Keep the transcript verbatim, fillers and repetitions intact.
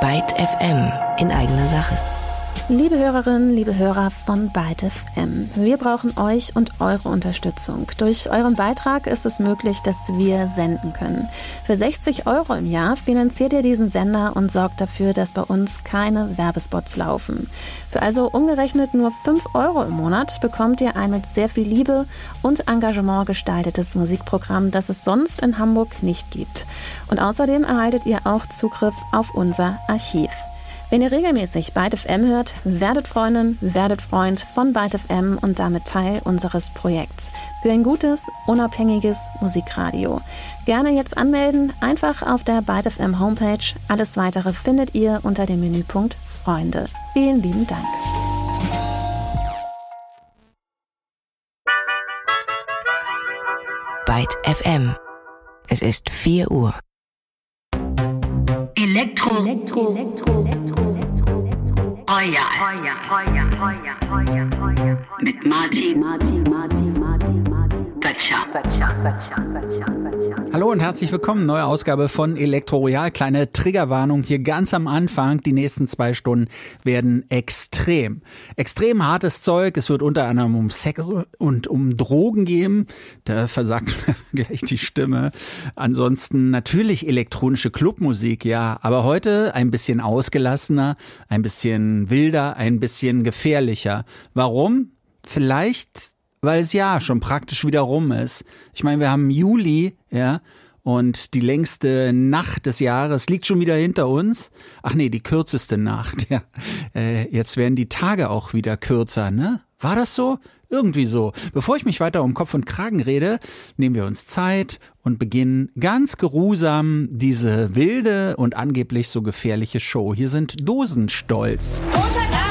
Byte F M in eigener Sache. Liebe Hörerinnen, liebe Hörer von Byte F M, wir brauchen euch und eure Unterstützung. Durch euren Beitrag ist es möglich, dass wir senden können. Für sechzig Euro im Jahr finanziert ihr diesen Sender und sorgt dafür, dass bei uns keine Werbespots laufen. Für also umgerechnet nur fünf Euro im Monat bekommt ihr ein mit sehr viel Liebe und Engagement gestaltetes Musikprogramm, das es sonst in Hamburg nicht gibt. Und außerdem erhaltet ihr auch Zugriff auf unser Archiv. Wenn ihr regelmäßig Byte F M hört, werdet Freundin, werdet Freund von Byte F M und damit Teil unseres Projekts. Für ein gutes, unabhängiges Musikradio. Gerne jetzt anmelden, einfach auf der Byte F M Homepage. Alles Weitere findet ihr unter dem Menüpunkt Freunde. Vielen lieben Dank. Byte F M. Es ist vier Uhr. Elektro. Elektro. Elektro. Elektro. Royal. Mit Martin. Martin. Martin. Martin. Martin. Götzscher. Götzscher. Götzscher. Götzscher. Hallo und herzlich willkommen. Neue Ausgabe von Elektro Royal. Kleine Triggerwarnung hier ganz am Anfang. Die nächsten zwei Stunden werden extrem. Extrem hartes Zeug. Es wird unter anderem um Sex und um Drogen gehen. Da versagt gleich die Stimme. Ansonsten natürlich elektronische Clubmusik, ja. Aber heute ein bisschen ausgelassener, ein bisschen wilder, ein bisschen gefährlicher. Warum? Vielleicht, weil es ja schon praktisch wieder rum ist. Ich meine, wir haben Juli, ja, und die längste Nacht des Jahres liegt schon wieder hinter uns. Ach nee, die kürzeste Nacht, ja. Äh, jetzt werden die Tage auch wieder kürzer, ne? War das so? Irgendwie so. Bevor ich mich weiter um Kopf und Kragen rede, nehmen wir uns Zeit und beginnen ganz geruhsam diese wilde und angeblich so gefährliche Show. Hier sind Dosenstolz. Montag